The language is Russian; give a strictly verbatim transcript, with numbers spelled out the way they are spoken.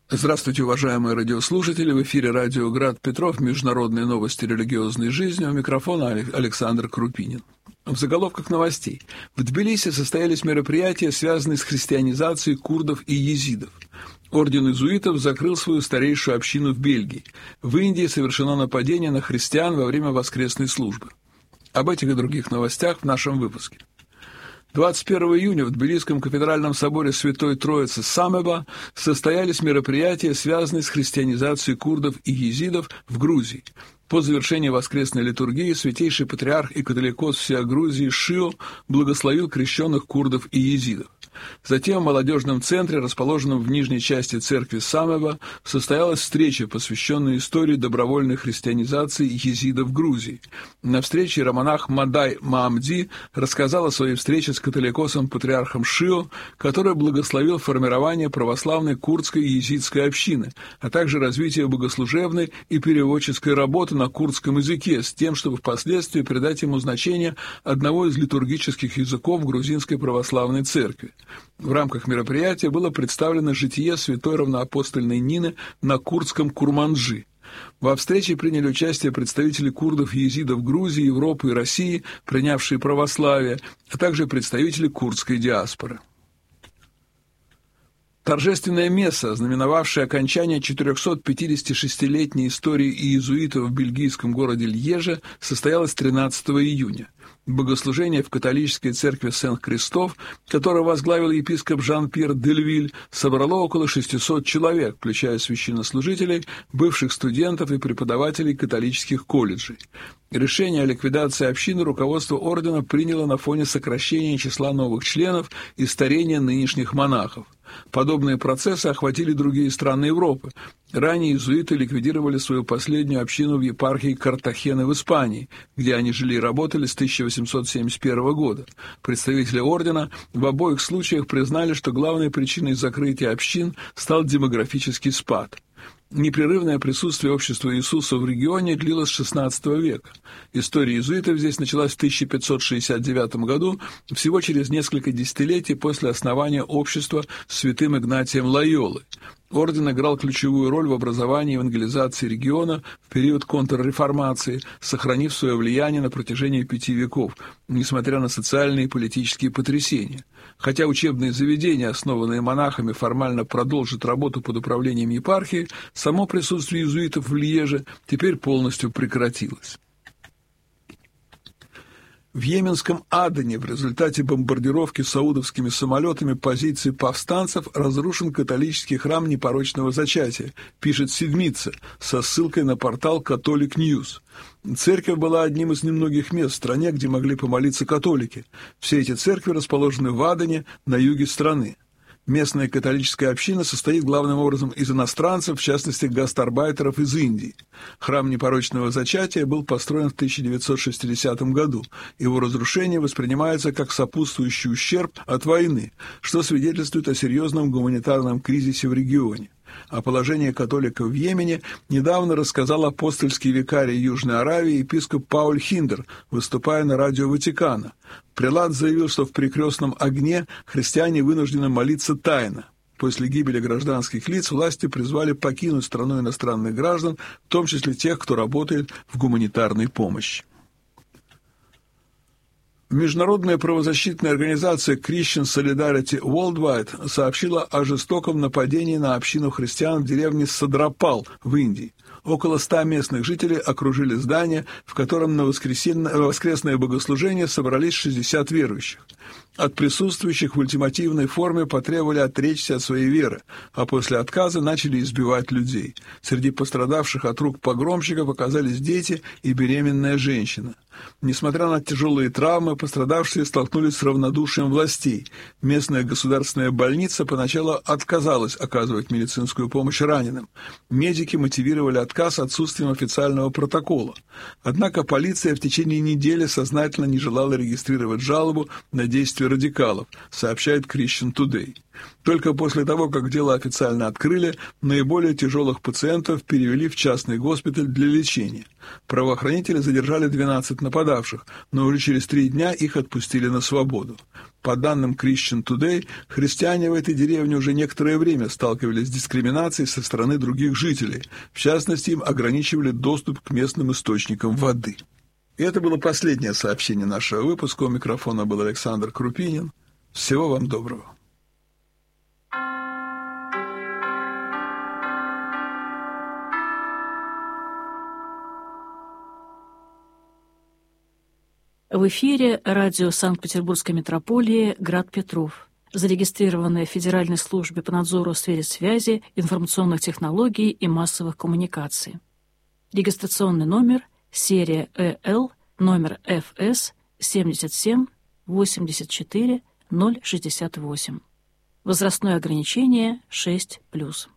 Здравствуйте, уважаемые радиослушатели. В эфире радио «Град Петров», международные новости религиозной жизни. У микрофона Александр Крупинин. В заголовках новостей. В Тбилиси состоялись мероприятия, связанные с христианизацией курдов и езидов. Орден иезуитов закрыл свою старейшую общину в Бельгии. В Индии совершено нападение на христиан во время воскресной службы. Об этих и других новостях в нашем выпуске. двадцать первого июня в Тбилисском кафедральном соборе Святой Троицы Самеба состоялись мероприятия, связанные с христианизацией курдов и езидов в Грузии. По завершении воскресной литургии святейший патриарх и католикос всей Грузии Шио благословил крещенных курдов и езидов. Затем в молодежном центре, расположенном в нижней части церкви Самеба, состоялась встреча, посвященная истории добровольной христианизации езидов в Грузии. На встрече иеромонах Мадай Маамди рассказал о своей встрече с католикосом-патриархом Шио, который благословил формирование православной курдской и езидской общины, а также развитие богослужебной и переводческой работы на курдском языке, с тем, чтобы впоследствии придать ему значение одного из литургических языков грузинской православной церкви. В рамках мероприятия было представлено житие святой равноапостольной Нины на курдском Курманджи. Во встрече приняли участие представители курдов и езидов Грузии, Европы и России, принявшие православие, а также представители курдской диаспоры. Торжественная месса, ознаменовавшая окончание четырехсотпятидесятишестилетней истории иезуитов в бельгийском городе Льеже, состоялась тринадцатого июня. Богослужение в католической церкви Сен-Кристоф, которое возглавил епископ Жан-Пьер Дельвиль, собрало около шестисот человек, включая священнослужителей, бывших студентов и преподавателей католических колледжей. Решение о ликвидации общины руководство ордена приняло на фоне сокращения числа новых членов и старения нынешних монахов. Подобные процессы охватили другие страны Европы. Ранее иезуиты ликвидировали свою последнюю общину в епархии Картахены в Испании, где они жили и работали с тысяча восемьсот семьдесят первого года. Представители ордена в обоих случаях признали, что главной причиной закрытия общин стал демографический спад. Непрерывное присутствие общества Иисуса в регионе длилось с шестнадцатого века. История иезуитов здесь началась в тысяча пятьсот шестьдесят девятом году, всего через несколько десятилетий после основания общества святым Игнатием Лойолы. Орден играл ключевую роль в образовании и евангелизации региона в период контрреформации, сохранив свое влияние на протяжении пяти веков, несмотря на социальные и политические потрясения. Хотя учебные заведения, основанные монахами, формально продолжат работу под управлением епархии, само присутствие иезуитов в Льеже теперь полностью прекратилось. В йеменском Адене в результате бомбардировки саудовскими самолетами позиций повстанцев разрушен католический храм непорочного зачатия, пишет Седмица со ссылкой на портал Catholic News. Церковь была одним из немногих мест в стране, где могли помолиться католики. Все эти церкви расположены в Адене, на юге страны. Местная католическая община состоит главным образом из иностранцев, в частности, гастарбайтеров из Индии. Храм непорочного зачатия был построен в тысяча девятьсот шестидесятом году. Его разрушение воспринимается как сопутствующий ущерб от войны, что свидетельствует о серьезном гуманитарном кризисе в регионе. О положении католиков в Йемене недавно рассказал апостольский викарий Южной Аравии епископ Пауль Хиндер, выступая на радио Ватикана. Прелат заявил, что в перекрестном огне христиане вынуждены молиться тайно. После гибели гражданских лиц власти призвали покинуть страну иностранных граждан, в том числе тех, кто работает в гуманитарной помощи. Международная правозащитная организация Christian Solidarity Worldwide сообщила о жестоком нападении на общину христиан в деревне Садрапал в Индии. Около ста местных жителей окружили здание, в котором на воскресное богослужение собрались шестьдесят верующих. От присутствующих в ультимативной форме потребовали отречься от своей веры, а после отказа начали избивать людей. Среди пострадавших от рук погромщиков оказались дети и беременная женщина. Несмотря на тяжелые травмы, пострадавшие столкнулись с равнодушием властей. Местная государственная больница поначалу отказалась оказывать медицинскую помощь раненым. Медики мотивировали отказ отсутствием официального протокола. Однако полиция в течение недели сознательно не желала регистрировать жалобу на действия присутствие радикалов, сообщает Christian Today. Только после того, как дело официально открыли, наиболее тяжелых пациентов перевели в частный госпиталь для лечения. Правоохранители задержали двенадцать нападавших, но уже через три дня их отпустили на свободу. По данным Christian Today, христиане в этой деревне уже некоторое время сталкивались с дискриминацией со стороны других жителей. В частности, им ограничивали доступ к местным источникам воды. И это было последнее сообщение нашего выпуска. У микрофона был Александр Крупинин. Всего вам доброго. В эфире радио Санкт-Петербургской метрополии «Град Петров», зарегистрированное в Федеральной службе по надзору в сфере связи, информационных технологий и массовых коммуникаций. Регистрационный номер серия Э Л, номер Ф С семьдесят семь восемьдесят четыре ноль шестьдесят восемь. Возрастное ограничение шесть плюс.